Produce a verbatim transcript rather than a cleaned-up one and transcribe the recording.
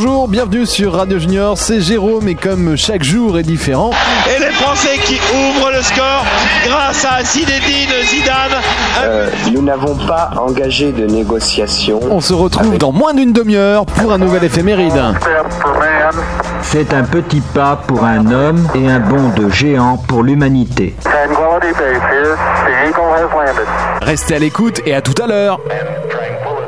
bonjour, bienvenue sur Radio Junior, c'est Jérôme et comme chaque jour est différent... Et les Français qui ouvrent le score grâce à Zinedine Zidane. Euh, nous n'avons pas engagé de négociation. On se retrouve avec... dans moins d'une demi-heure pour un nouvel éphéméride. C'est un petit pas pour un homme et un bond de géant pour l'humanité. Restez à l'écoute et à tout à l'heure.